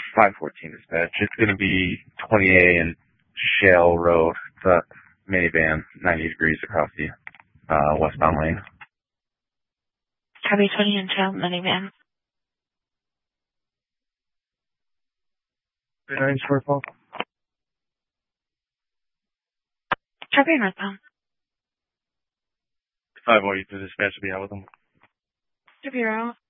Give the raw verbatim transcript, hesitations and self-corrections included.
five fourteen dispatch. It's going to be twenty A and Shale Road. It's a minivan, ninety degrees across the uh, westbound lane. Copy twenty and Shale minivan. nine northbound. Copy northbound. five oh eight to dispatch will be out with them. To Bureau.